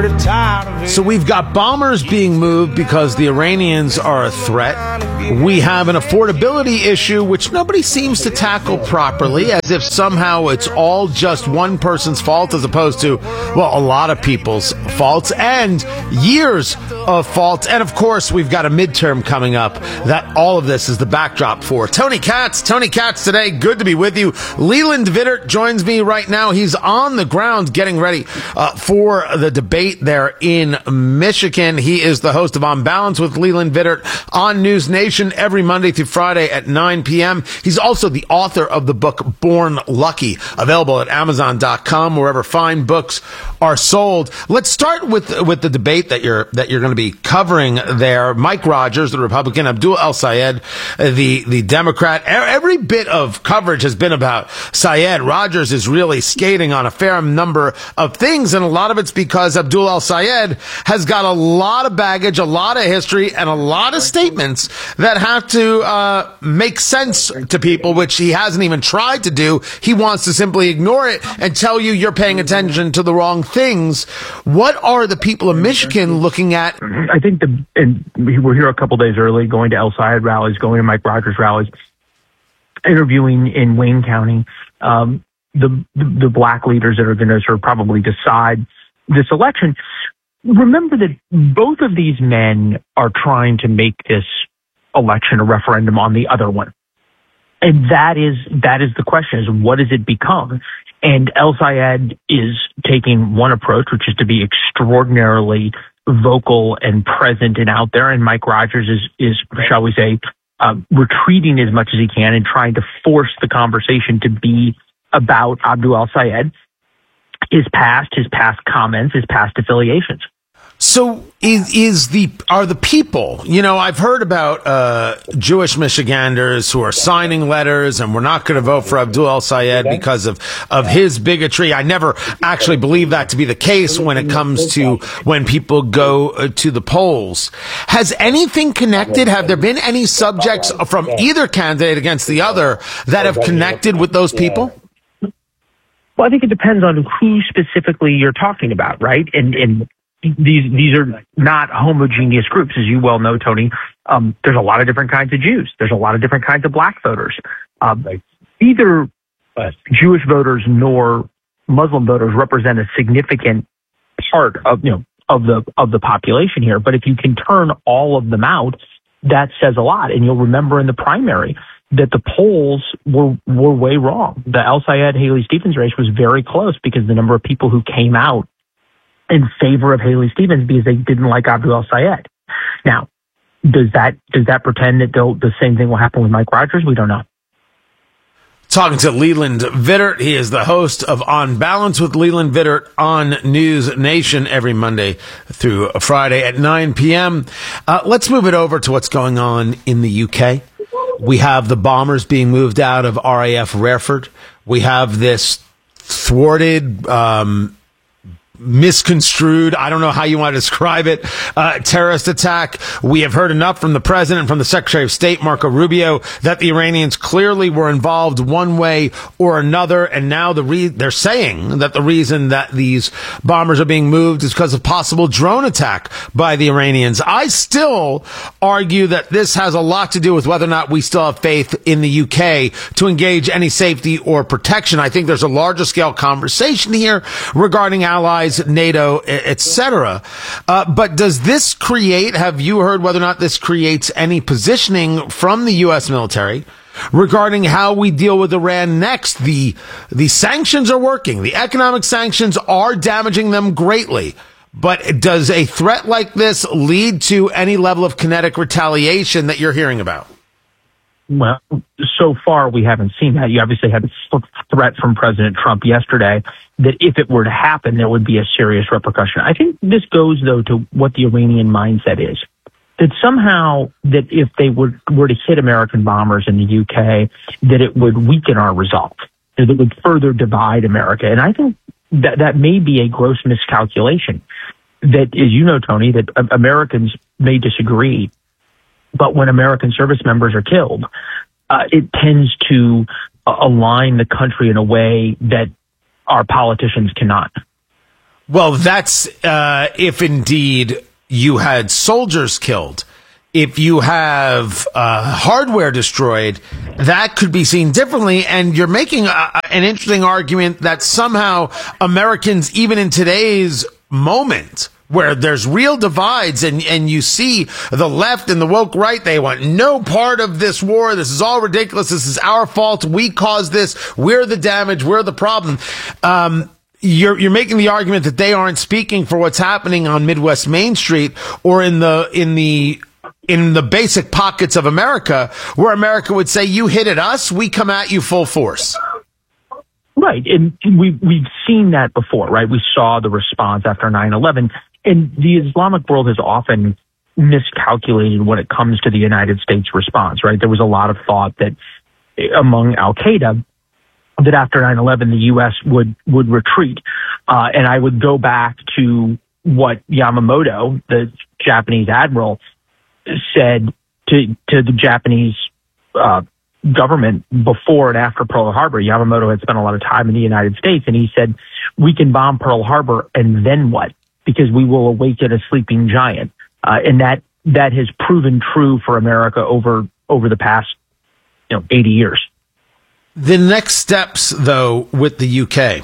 So we've got bombers being moved because the Iranians are a threat. We have an affordability issue which nobody seems to tackle properly, as if somehow it's all just one person's fault as opposed to, well, a lot of people's faults and years of faults. And of course, we've got a midterm coming up that all of this is the backdrop for. Tony Katz today, good to be with you. Leland Vittert joins me right now. He's on the ground getting ready for the debate there in Michigan. He is the host of On Balance with Leland Vittert on News Nation every Monday through Friday at 9 p.m. He's also the author of the book Born Lucky, available at Amazon.com, wherever fine books are sold. Let's start with the debate that you're going to be covering there. Mike Rogers, the Republican, Abdul El-Sayed, the Democrat. Every bit of coverage has been about Sayed. Rogers is really skating on a fair number of things, and a lot of it's because Abdul El-Sayed has got a lot of baggage, a lot of history, and a lot of statements that have to make sense to people, which he hasn't even tried to do. He wants to simply ignore it and tell you you're paying attention to the wrong things. What are the people of Michigan looking at? I think and we were here a couple days early, going to El-Sayed rallies, going to Mike Rogers rallies, interviewing in Wayne County, the black leaders that are going to sort of probably decide this election. Remember that both of these men are trying to make this election a referendum on the other one. And that is the question, is what does it become? And El-Sayed is taking one approach, which is to be extraordinarily vocal and present and out there. And Mike Rogers is shall we say, retreating as much as he can and trying to force the conversation to be about Abdul El-Sayed, his past comments, his past affiliations. So are the people, I've heard about Jewish Michiganders who are signing letters and we're not going to vote for Abdul El-Sayed because of his bigotry. I never actually believe that to be the case when it comes to when people go to the polls. Has anything connected? Have there been any subjects from either candidate against the other that have connected with those people? Well, I think it depends on who specifically you're talking about, right? And these are not homogeneous groups, as you well know, Tony. There's a lot of different kinds of Jews. There's a lot of different kinds of black voters. Neither Jewish voters nor Muslim voters represent a significant part of the population here. But if you can turn all of them out, that says a lot. And you'll remember in the primary that the polls were way wrong. The El-Sayed-Haley Stevens race was very close because the number of people who came out in favor of Haley Stevens because they didn't like Abdul El-Sayed. Now, does that pretend that the same thing will happen with Mike Rogers? We don't know. Talking to Leland Vittert. He is the host of On Balance with Leland Vittert on News Nation every Monday through Friday at 9 p.m. Let's move it over to what's going on in the UK. We have the bombers being moved out of RAF Rareford. We have this thwarted, misconstrued, I don't know how you want to describe it, terrorist attack. We have heard enough from the president, from the Secretary of State, Marco Rubio, that the Iranians clearly were involved one way or another. And now they're saying that the reason that these bombers are being moved is because of possible drone attack by the Iranians. I still argue that this has a lot to do with whether or not we still have faith in the UK to engage any safety or protection. I think there's a larger scale conversation here regarding allies, NATO, etc. But does this create, have you heard whether or not this creates any positioning from the U.S. military regarding how we deal with Iran next? The sanctions are working. The economic sanctions are damaging them greatly. But does a threat like this lead to any level of kinetic retaliation that you're hearing about? Well, so far we haven't seen that. You obviously had a threat from President Trump yesterday that if it were to happen, there would be a serious repercussion. I think this goes, though, to what the Iranian mindset is. That somehow that if they were to hit American bombers in the UK, that it would weaken our resolve, that it would further divide America. And I think that may be a gross miscalculation. That, as you know, Tony, that Americans may disagree, but when American service members are killed, it tends to align the country in a way that our politicians cannot. Well, that's if indeed you had soldiers killed. If you have hardware destroyed, that could be seen differently. And you're making an interesting argument that somehow Americans, even in today's moment, where there's real divides and you see the left and the woke right, they want no part of this war. This is all ridiculous. This is our fault. We caused this. We're the damage. We're the problem. You're making the argument that they aren't speaking for what's happening on Midwest Main Street or in the basic pockets of America, where America would say, you hit at us, we come at you full force. Right. And we've seen that before, right? We saw the response after 9/11. And the Islamic world has often miscalculated when it comes to the United States response, right? There was a lot of thought that among Al-Qaeda that after 9/11, the U.S. would retreat. And I would go back to what Yamamoto, the Japanese admiral, said to the Japanese government before and after Pearl Harbor. Yamamoto had spent a lot of time in the United States, and he said, we can bomb Pearl Harbor, and then what? Because we will awaken a sleeping giant. And that has proven true for America over the past 80 years. The next steps, though, with the UK,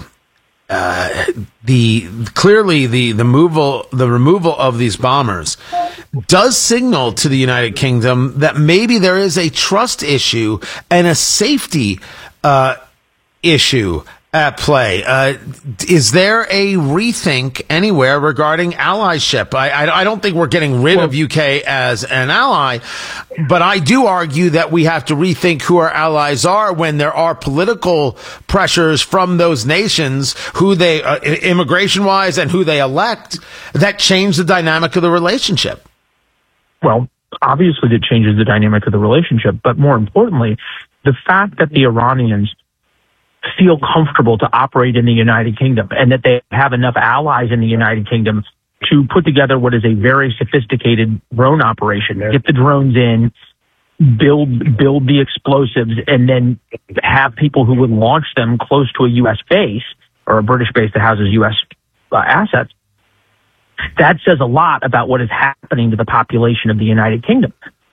the removal of these bombers does signal to the United Kingdom that maybe there is a trust issue and a safety issue at play. Is there a rethink anywhere regarding allyship? I don't think we're getting rid of UK as an ally, but I do argue that we have to rethink who our allies are when there are political pressures from those nations, who they, immigration-wise, and who they elect, that change the dynamic of the relationship. Well, obviously it changes the dynamic of the relationship, but more importantly, the fact that the Iranians feel comfortable to operate in the United Kingdom and that they have enough allies in the United Kingdom to put together what is a very sophisticated drone operation, get the drones in, build the explosives, and then have people who would launch them close to a U.S. base or a British base that houses U.S. Assets. That says a lot about what is happening to the population of the United Kingdom.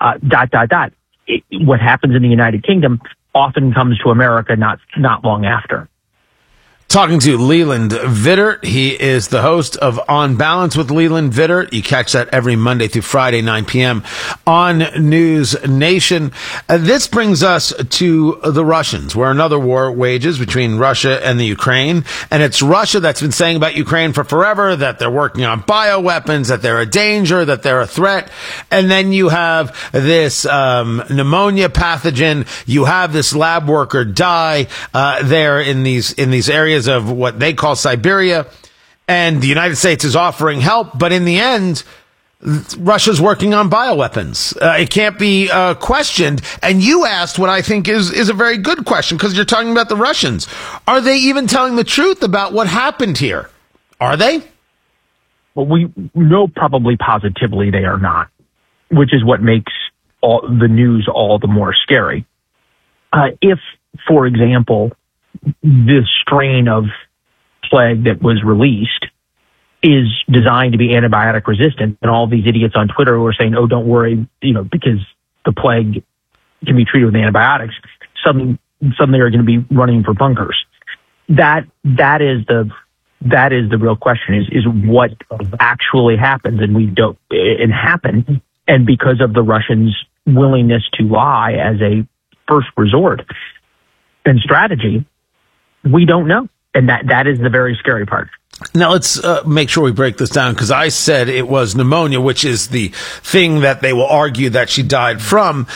What happens in the United Kingdom often comes to America not long after. Talking to Leland Vittert. He is the host of On Balance with Leland Vittert. You catch that every Monday through Friday, 9 p.m. on News Nation. This brings us to the Russians, where another war wages between Russia and the Ukraine. And it's Russia that's been saying about Ukraine for forever that they're working on bioweapons, that they're a danger, that they're a threat. And then you have this pneumonia pathogen. You have this lab worker die there in these areas of what they call Siberia, and the United States is offering help, but in the end, Russia's working on bioweapons. It can't be questioned. And you asked what I think is a very good question, because you're talking about the Russians. Are they even telling the truth about what happened here? Are they? Well, we know probably positively they are not, which is what makes the news all the more scary. If, for example, this strain of plague that was released is designed to be antibiotic resistant, and all these idiots on Twitter who are saying, oh, don't worry, because the plague can be treated with antibiotics, suddenly are going to be running for bunkers. That is the real question, is what actually happens, and happened, and because of the Russians' willingness to lie as a first resort and strategy, we don't know. And that is the very scary part. Now, let's make sure we break this down, because I said it was pneumonia, which is the thing that they will argue that she died from.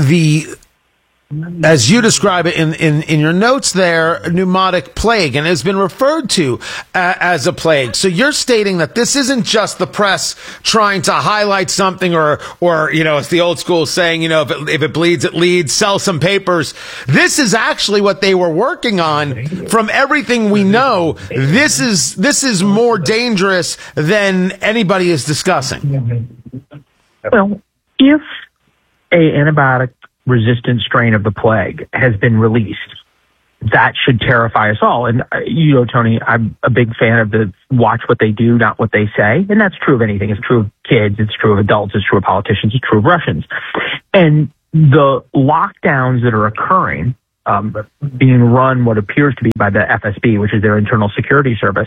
As you describe it in your notes there, pneumatic plague, and has been referred to as a plague. So you're stating that this isn't just the press trying to highlight something, or it's the old school saying, if it bleeds, it leads, sell some papers. This is actually what they were working on. From everything we know, this is more dangerous than anybody is discussing. Well, if a antibiotic resistant strain of the plague has been released, that should terrify us all. And, Tony, I'm a big fan of the watch what they do, not what they say. And that's true of anything. It's true of kids. It's true of adults. It's true of politicians. It's true of Russians. And the lockdowns that are occurring, being run what appears to be by the FSB, which is their internal security service,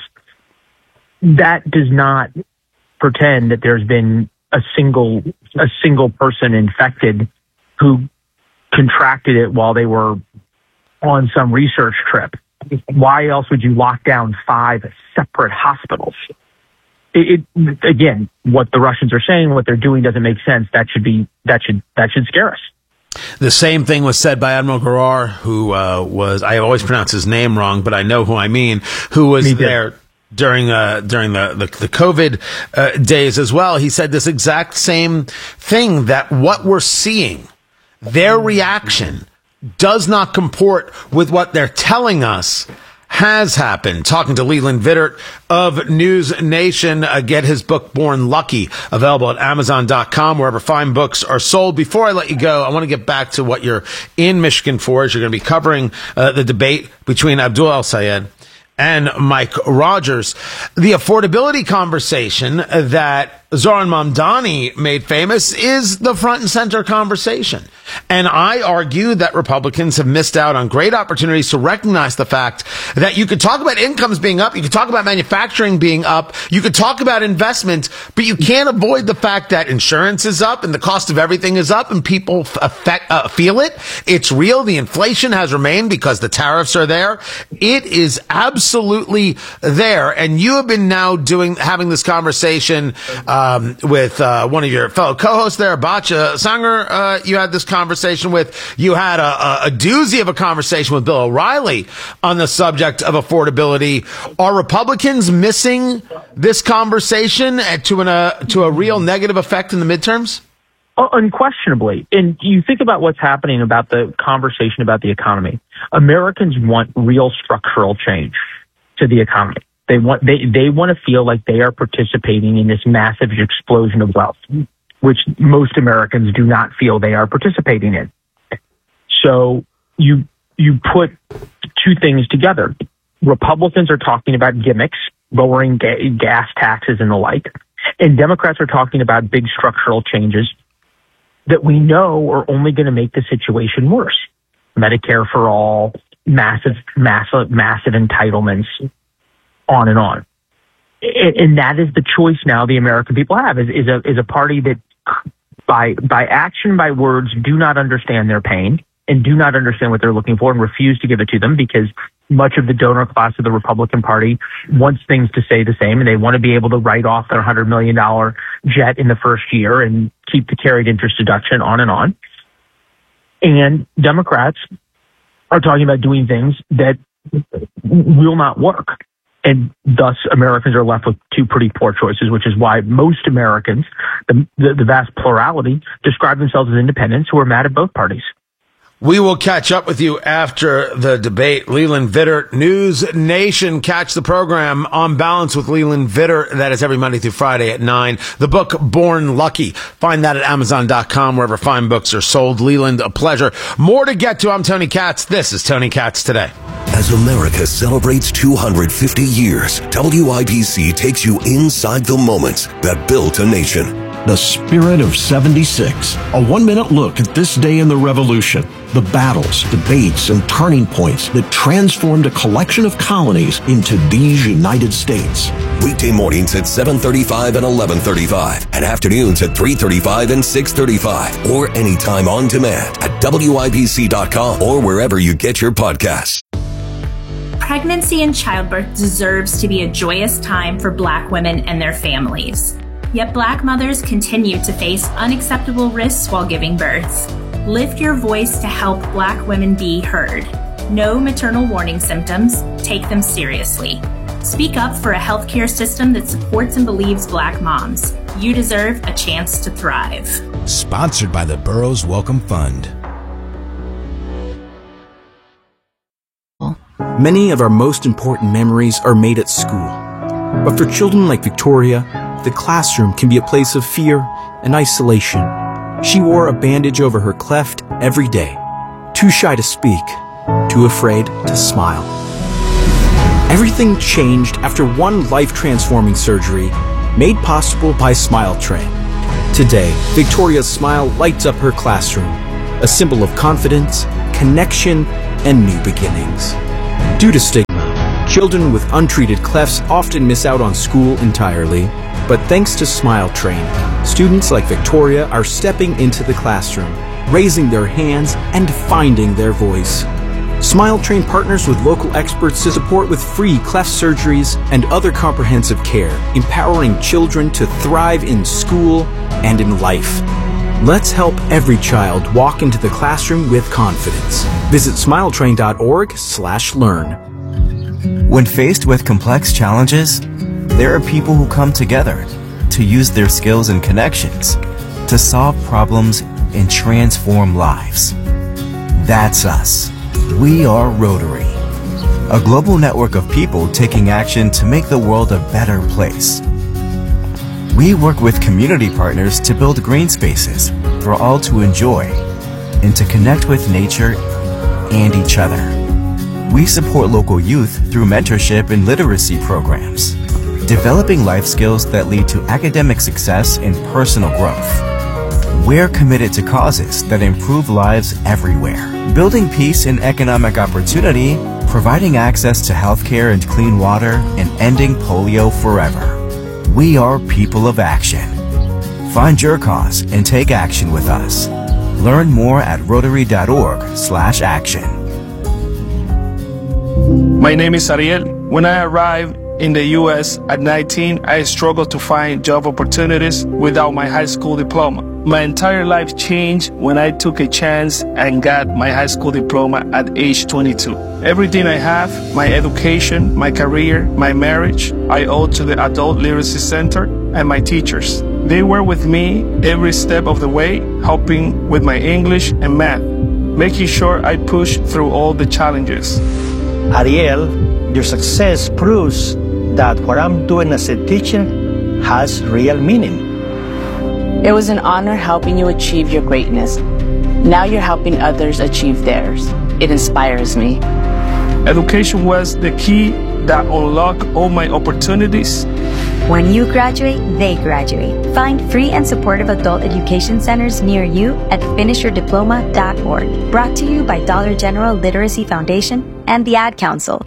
that does not pretend that there's been a single person infected who contracted it while they were on some research trip. Why else would you lock down 5 separate hospitals? Again, what the Russians are saying, what they're doing doesn't make sense. That should scare us. The same thing was said by Admiral Giroir, who was, I always pronounce his name wrong, but I know who I mean, who was there during the COVID days as well. He said this exact same thing, that what we're seeing, their reaction, does not comport with what they're telling us has happened. Talking to Leland Vittert of News Nation. Get his book, Born Lucky, available at Amazon.com, wherever fine books are sold. Before I let you go, I want to get back to what you're in Michigan for, as you're going to be covering the debate between Abdul El-Sayed and Mike Rogers. The affordability conversation that Zohran Mamdani made famous is the front and center conversation. And I argue that Republicans have missed out on great opportunities to recognize the fact that you could talk about incomes being up, you could talk about manufacturing being up, you could talk about investment, but you can't avoid the fact that insurance is up and the cost of everything is up, and people feel it. It's real. The inflation has remained because the tariffs are there. It is absolutely there. And you have been now having this conversation with one of your fellow co-hosts there, Batya Sanger. You had this conversation with. You had a doozy of a conversation with Bill O'Reilly on the subject of affordability. Are Republicans missing this conversation to a real negative effect in the midterms? Oh, unquestionably. And you think about what's happening about the conversation about the economy. Americans want real structural change to the economy. They want to feel like they are participating in this massive explosion of wealth, which most Americans do not feel they are participating in. So you put two things together. Republicans are talking about gimmicks, lowering gas taxes and the like, and Democrats are talking about big structural changes that we know are only going to make the situation worse. Medicare for all, massive entitlements, on and on. And that is the choice now the American people have, is a party that by action, by words, do not understand their pain and do not understand what they're looking for and refuse to give it to them, because much of the donor class of the Republican Party wants things to stay the same, and they want to be able to write off their $100 million jet in the first year and keep the carried interest deduction, on and on. And Democrats are talking about doing things that will not work. And thus, Americans are left with two pretty poor choices, which is why most Americans, the vast plurality, describe themselves as independents who are mad at both parties. We will catch up with you after the debate. Leland Vittert, News Nation. Catch the program On Balance with Leland Vittert. That is every Monday through Friday at 9. The book, Born Lucky. Find that at Amazon.com, wherever fine books are sold. Leland, a pleasure. More to get to. I'm Tony Katz. This is Tony Katz Today. As America celebrates 250 years, WIBC takes you inside the moments that built a nation. The Spirit of 76, a 1-minute look at this day in the Revolution, the battles, debates, and turning points that transformed a collection of colonies into these United States. Weekday mornings at 7:35 and 11:35, and afternoons at 3:35 and 6:35, or anytime on demand at WIBC.com or wherever you get your podcasts. Pregnancy and childbirth deserves to be a joyous time for Black women and their families. Yet Black mothers continue to face unacceptable risks while giving birth. Lift your voice to help Black women be heard. Know maternal warning symptoms. Take them seriously. Speak up for a healthcare system that supports and believes Black moms. You deserve a chance to thrive. Sponsored by the Burroughs Wellcome Fund. Many of our most important memories are made at school. But for children like Victoria, the classroom can be a place of fear and isolation. She wore a bandage over her cleft every day. Too shy to speak, too afraid to smile. Everything changed after one life-transforming surgery made possible by Smile Train. Today, Victoria's smile lights up her classroom, a symbol of confidence, connection, and new beginnings. Due to stigma, children with untreated clefts often miss out on school entirely, but thanks to Smile Train, students like Victoria are stepping into the classroom, raising their hands and finding their voice. Smile Train partners with local experts to support with free cleft surgeries and other comprehensive care, empowering children to thrive in school and in life. Let's help every child walk into the classroom with confidence. Visit smiletrain.org/learn. When faced with complex challenges, there are people who come together to use their skills and connections to solve problems and transform lives. That's us. We are Rotary, a global network of people taking action to make the world a better place. We work with community partners to build green spaces for all to enjoy and to connect with nature and each other. We support local youth through mentorship and literacy programs, developing life skills that lead to academic success and personal growth. We're committed to causes that improve lives everywhere, building peace and economic opportunity, providing access to healthcare and clean water, and ending polio forever. We are people of action. Find your cause and take action with us. Learn more at rotary.org/action. My name is Ariel. When I arrived in the U.S. at 19, I struggled to find job opportunities without my high school diploma. My entire life changed when I took a chance and got my high school diploma at age 22. Everything I have, my education, my career, my marriage, I owe to the Adult Literacy Center and my teachers. They were with me every step of the way, helping with my English and math, making sure I pushed through all the challenges. Ariel, your success proves that what I'm doing as a teacher has real meaning. It was an honor helping you achieve your greatness. Now you're helping others achieve theirs. It inspires me. Education was the key that unlocked all my opportunities. When you graduate, they graduate. Find free and supportive adult education centers near you at finishyourdiploma.org. Brought to you by Dollar General Literacy Foundation and the Ad Council.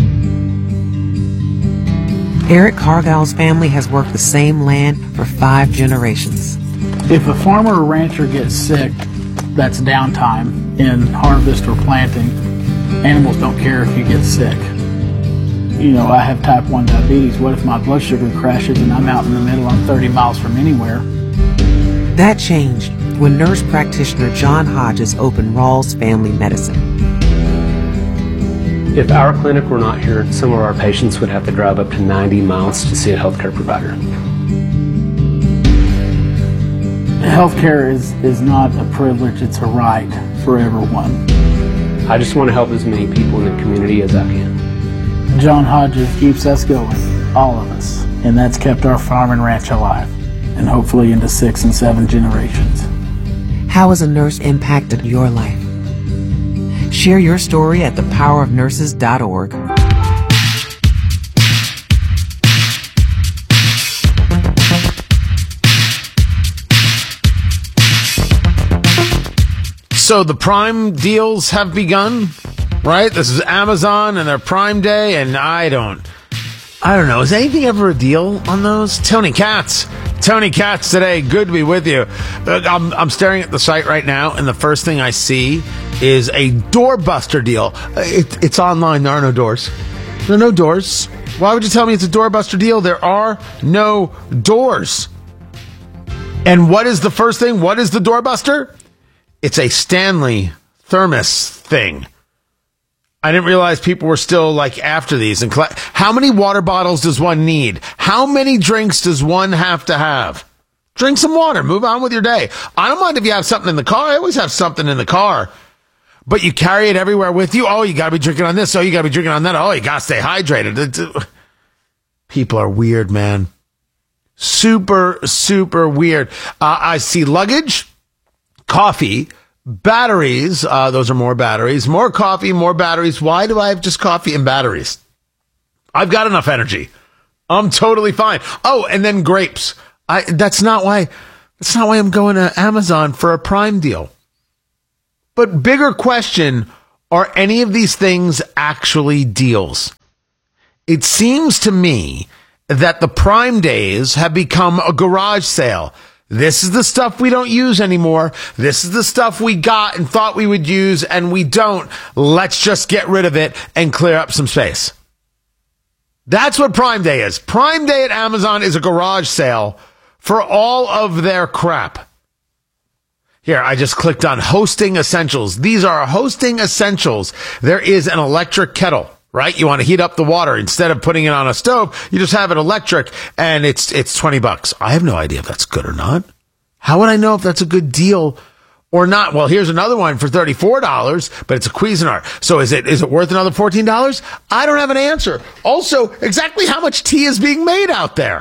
Eric Cargill's family has worked the same land for 5 generations. If a farmer or rancher gets sick, that's downtime in harvest or planting. Animals don't care if you get sick. You know, I have type 1 diabetes. What if my blood sugar crashes and I'm out in the middle, I'm 30 miles from anywhere? That changed when nurse practitioner John Hodges opened Rawls Family Medicine. If our clinic were not here, some of our patients would have to drive up to 90 miles to see a healthcare provider. Healthcare is not a privilege, it's a right for everyone. I just want to help as many people in the community as I can. John Hodges keeps us going, all of us, and that's kept our farm and ranch alive, and hopefully into 6 and 7 generations. How has a nurse impacted your life? Share your story at thepowerofnurses.org. So the Prime deals have begun, right? This is Amazon and their Prime Day, and I don't know. Is anything ever a deal on those? Tony Katz today. Good to be with you. I'm staring at the site right now, and the first thing I see is a doorbuster deal. It's online. There are no doors. There are no doors. Why would you tell me it's a doorbuster deal? There are no doors. And what is the first thing? What is the doorbuster? It's a Stanley thermos thing. I didn't realize people were still like after these. And how many water bottles does one need? How many drinks does one have to have? Drink some water. Move on with your day. I don't mind if you have something in the car. I always have something in the car. But you carry it everywhere with you. Oh, you got to be drinking on this. Oh, you got to be drinking on that. Oh, you got to stay hydrated. People are weird, man. Super, super weird. I see luggage, coffee, Batteries, those are more batteries. More coffee, more batteries. Why do I have just coffee and batteries? I've got enough energy. I'm totally fine. Oh, and then grapes. That's not why I'm going to Amazon for a Prime deal. But bigger question, are any of these things actually deals? It seems to me that the Prime days have become a garage sale. This is the stuff we don't use anymore. This is the stuff we got and thought we would use and we don't. Let's just get rid of it and clear up some space. That's what Prime Day is. Prime Day at Amazon is a garage sale for all of their crap. Here, I just clicked on Hosting Essentials. These are hosting essentials. There is an electric kettle, right? You want to heat up the water. Instead of putting it on a stove, you just have it electric, and it's $20. I have no idea if that's good or not. How would I know if that's a good deal or not? Well, here's another one for $34, but it's a Cuisinart. So is it worth another $14? I don't have an answer. Also, exactly how much tea is being made out there?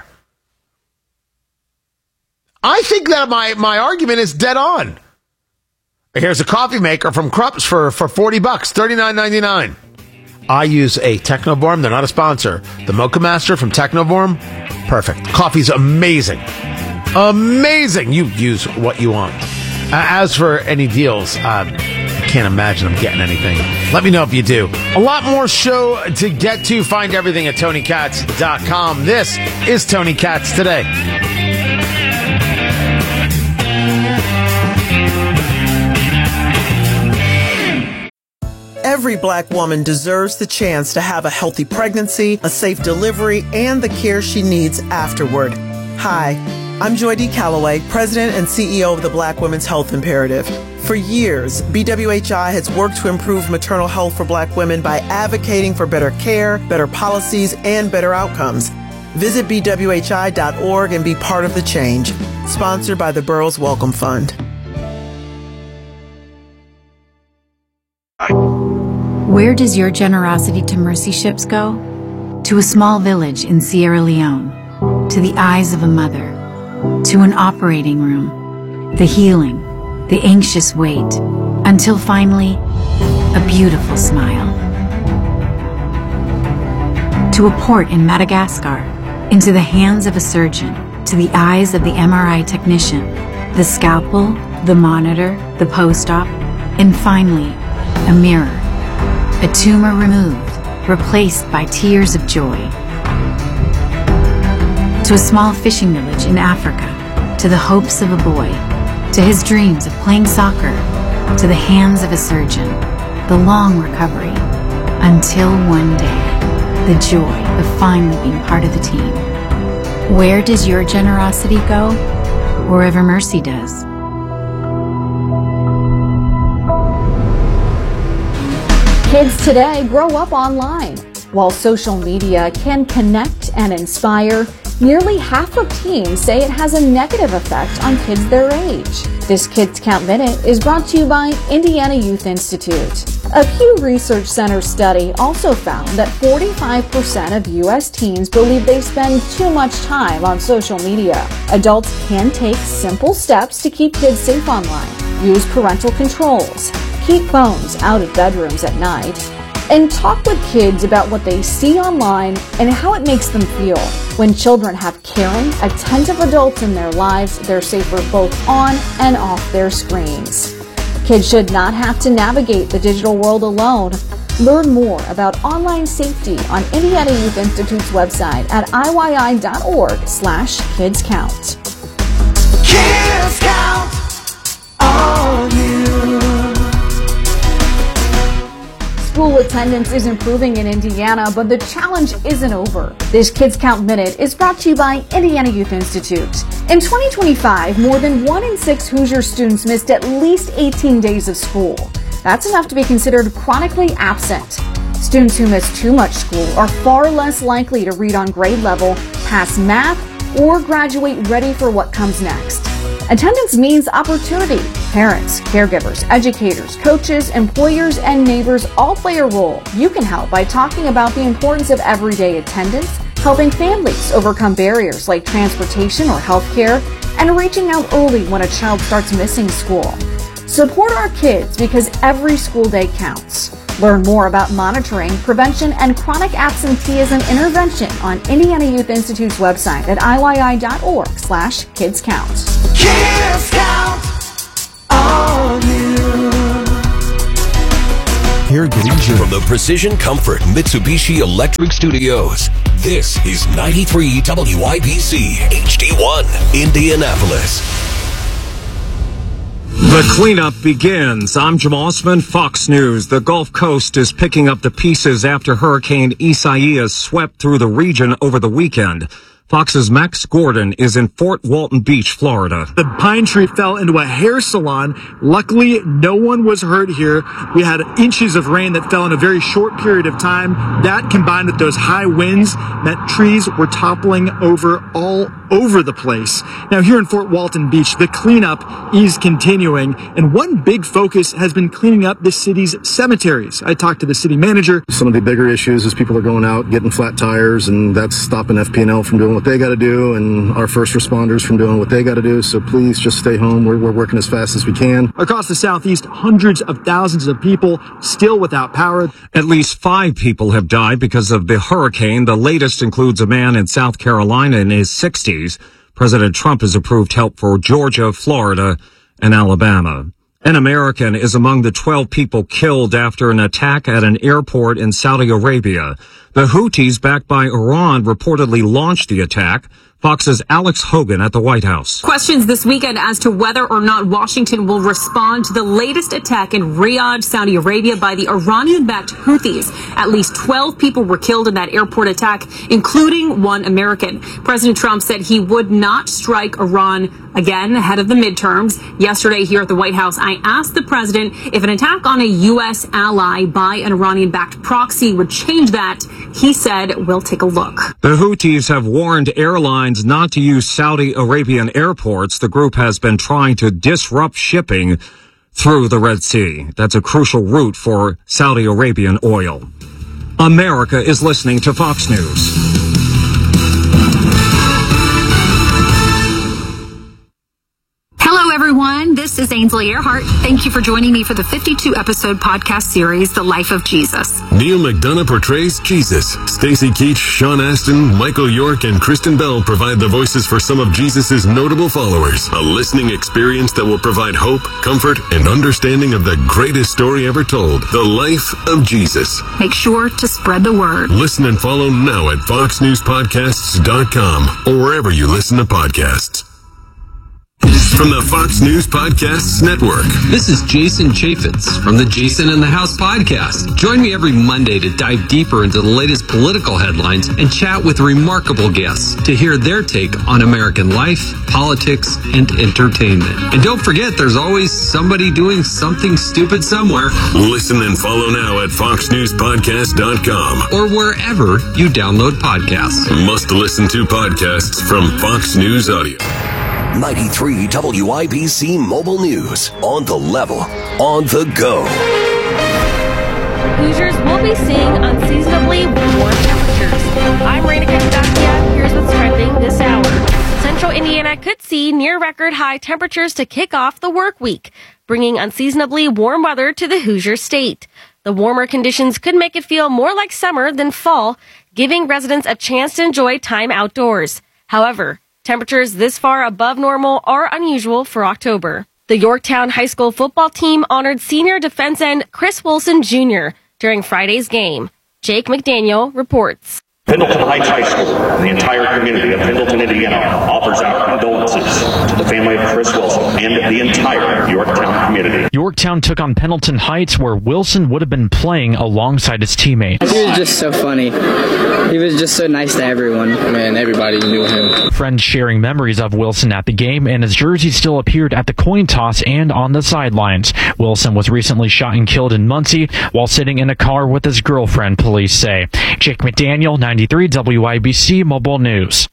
I think that my argument is dead on. Here's a coffee maker from Krups for $40, $39.99. I use a Technovorm. They're not a sponsor. The Mocha Master from Technovorm, perfect. Coffee's amazing. Amazing. You use what you want. As for any deals, I can't imagine I'm getting anything. Let me know if you do. A lot more show to get to. Find everything at TonyKatz.com. This is Tony Katz Today. Every Black woman deserves the chance to have a healthy pregnancy, a safe delivery, and the care she needs afterward. Hi, I'm Joy D. Calloway, President and CEO of the Black Women's Health Imperative. For years, BWHI has worked to improve maternal health for Black women by advocating for better care, better policies, and better outcomes. Visit BWHI.org and be part of the change. Sponsored by the Burroughs Wellcome Fund. Where does your generosity to mercy ships go? To a small village in Sierra Leone, to the eyes of a mother, to an operating room, the healing, the anxious wait, until finally, a beautiful smile. To a port in Madagascar, into the hands of a surgeon, to the eyes of the MRI technician, the scalpel, the monitor, the post-op, and finally, a mirror. A tumor removed, replaced by tears of joy. To a small fishing village in Africa, to the hopes of a boy, to his dreams of playing soccer, to the hands of a surgeon, the long recovery, until one day, the joy of finally being part of the team. Where does your generosity go? Wherever mercy does. Kids today grow up online. While social media can connect and inspire, nearly half of teens say it has a negative effect on kids their age. This Kids Count Minute is brought to you by Indiana Youth Institute. A Pew Research Center study also found that 45% of U.S. teens believe they spend too much time on social media. Adults can take simple steps to keep kids safe online. Use parental controls. Keep phones out of bedrooms at night, and talk with kids about what they see online and how it makes them feel. When children have caring, attentive adults in their lives, they're safer both on and off their screens. Kids should not have to navigate the digital world alone. Learn more about online safety on Indiana Youth Institute's website at iyy.org/kidscount. Kids Count on you. School attendance is improving in Indiana, but the challenge isn't over. This Kids Count Minute is brought to you by Indiana Youth Institute. In 2025, more than 1 in 6 Hoosier students missed at least 18 days of school. That's enough to be considered chronically absent. Students who miss too much school are far less likely to read on grade level, pass math, or graduate ready for what comes next. Attendance means opportunity. Parents, caregivers, educators, coaches, employers, and neighbors all play a role. You can help by talking about the importance of everyday attendance, helping families overcome barriers like transportation or healthcare, and reaching out early when a child starts missing school. Support our kids because every school day counts. Learn more about monitoring, prevention, and chronic absenteeism intervention on Indiana Youth Institute's website at iyy.org/kidscount. Kids Count on you. Here from the Precision Comfort Mitsubishi Electric Studios, this is 93 WIBC HD1 Indianapolis. The cleanup begins. I'm Jamal Osman, Fox News. The Gulf Coast is picking up the pieces after Hurricane Isaias swept through the region over the weekend. Fox's Max Gordon is in Fort Walton Beach, Florida. The pine tree fell into a hair salon. Luckily, no one was hurt here. We had inches of rain that fell in a very short period of time. That, combined with those high winds, meant trees were toppling over all over the place. Now, here in Fort Walton Beach, the cleanup is continuing, and one big focus has been cleaning up the city's cemeteries. I talked to the city manager. Some of the bigger issues is people are going out, getting flat tires, and that's stopping FP&L from doing what they got to do, and our first responders from doing what they got to do. So please just stay home. We're working as fast as we can. Across the southeast, hundreds of thousands of people still without power. At least 5 people have died because of the hurricane. The latest includes a man in South Carolina in his 60s. President Trump has approved help for Georgia, Florida, and Alabama. An American is among the 12 people killed after an attack at an airport in Saudi Arabia. The Houthis, backed by Iran, reportedly launched the attack. Fox's Alex Hogan at the White House. Questions this weekend as to whether or not Washington will respond to the latest attack in Riyadh, Saudi Arabia by the Iranian-backed Houthis. At least 12 people were killed in that airport attack, including one American. President Trump said he would not strike Iran again ahead of the midterms. Yesterday here at the White House, I asked the president if an attack on a U.S. ally by an Iranian-backed proxy would change that. He said, we'll take a look. The Houthis have warned airlines not to use Saudi Arabian airports. The group has been trying to disrupt shipping through the Red Sea. That's a crucial route for Saudi Arabian oil. America is listening to Fox News. Hello, everyone. This is Ainsley Earhart. Thank you for joining me for the 52-episode podcast series, The Life of Jesus. Neil McDonough portrays Jesus. Stacey Keach, Sean Astin, Michael York, and Kristen Bell provide the voices for some of Jesus' notable followers. A listening experience that will provide hope, comfort, and understanding of the greatest story ever told, The Life of Jesus. Make sure to spread the word. Listen and follow now at foxnewspodcasts.com or wherever you listen to podcasts. From the Fox News Podcasts Network. This is Jason Chaffetz from the Jason in the House podcast. Join me every Monday to dive deeper into the latest political headlines and chat with remarkable guests to hear their take on American life, politics, and entertainment. And don't forget, there's always somebody doing something stupid somewhere. Listen and follow now at foxnewspodcast.com or wherever you download podcasts. Must listen to podcasts from Fox News Audio. 93 WIBC Mobile News. On the level, on the go. Hoosiers will be seeing unseasonably warm temperatures. I'm Raina Kashtakia. Here's what's trending this hour. Central Indiana could see near record high temperatures to kick off the work week, bringing unseasonably warm weather to the Hoosier state. The warmer conditions could make it feel more like summer than fall, giving residents a chance to enjoy time outdoors. However, temperatures this far above normal are unusual for October. The Yorktown High School football team honored senior defense end Chris Wilson Jr. during Friday's game. Jake McDaniel reports. Pendleton Heights High School and the entire community of Pendleton, Indiana offers our condolences to the family of Chris Wilson and the entire Yorktown community. Yorktown took on Pendleton Heights, where Wilson would have been playing alongside his teammates. He was just so funny. He was just so nice to everyone. Man, everybody knew him. Friends sharing memories of Wilson at the game, and his jersey still appeared at the coin toss and on the sidelines. Wilson was recently shot and killed in Muncie while sitting in a car with his girlfriend, police say. Jake McDaniel, 93 WIBC Mobile News.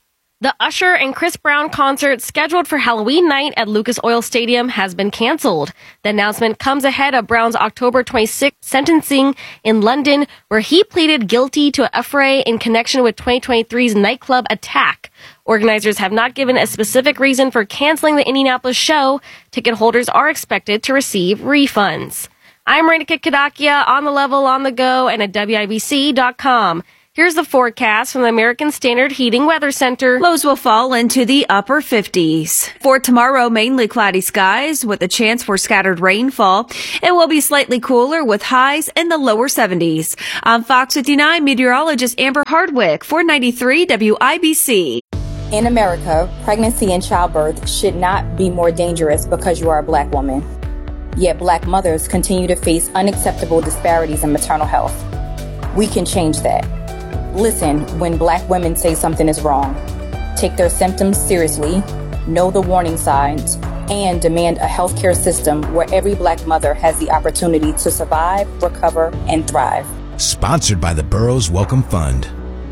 The Usher and Chris Brown concert scheduled for Halloween night at Lucas Oil Stadium has been canceled. The announcement comes ahead of Brown's October 26th sentencing in London, where he pleaded guilty to a affray in connection with 2023's nightclub attack. Organizers have not given a specific reason for canceling the Indianapolis show. Ticket holders are expected to receive refunds. I'm Renika Kadakia, on the level, on the go, and at WIBC.com. Here's the forecast from the American Standard Heating Weather Center. Lows will fall into the upper 50s. For tomorrow, mainly cloudy skies with a chance for scattered rainfall. It will be slightly cooler with highs in the lower 70s. I'm Fox 59 meteorologist Amber Hardwick for 93 WIBC. In America, pregnancy and childbirth should not be more dangerous because you are a black woman. Yet black mothers continue to face unacceptable disparities in maternal health. We can change that. Listen when black women say something is wrong. Take their symptoms seriously, know the warning signs, and demand a healthcare system where every black mother has the opportunity to survive, recover, and thrive. Sponsored by the Burroughs Welcome Fund.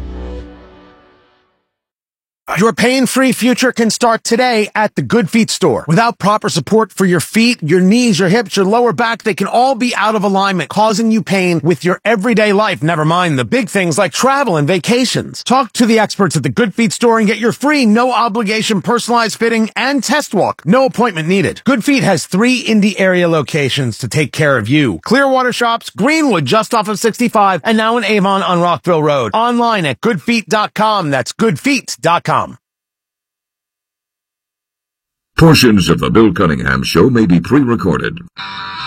Your pain-free future can start today at the Good Feet store. Without proper support for your feet, your knees, your hips, your lower back, they can all be out of alignment, causing you pain with your everyday life. Never mind the big things like travel and vacations. Talk to the experts at the Good Feet store and get your free, no-obligation personalized fitting and test walk. No appointment needed. Good Feet has 3 Indy area locations to take care of you. Clearwater Shops, Greenwood just off of 65, and now in Avon on Rockville Road. Online at goodfeet.com. That's goodfeet.com. Portions of the Bill Cunningham Show may be pre-recorded.